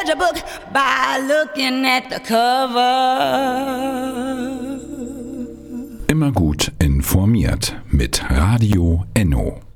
judge a book by looking at the cover. Immer gut informiert mit Radio Enno.